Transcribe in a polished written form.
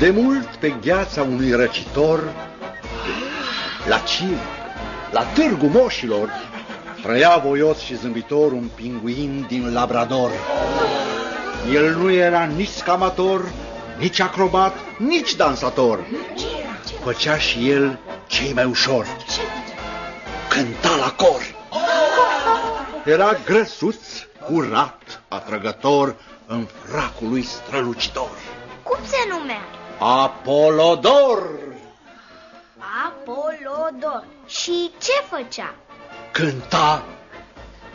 De mult pe gheața unui răcitor, la circ, la târgul moșilor, trăia voios și zâmbitor un pinguin din Labrador. El nu era nici scamator, nici acrobat, nici dansator. Făcea și el ce mai ușor: cânta la cor. Era grăsuț, curat, atrăgător, în fracul lui strălucitor. Cum se numea? Apolodor. Apolodor. Și ce făcea? Cânta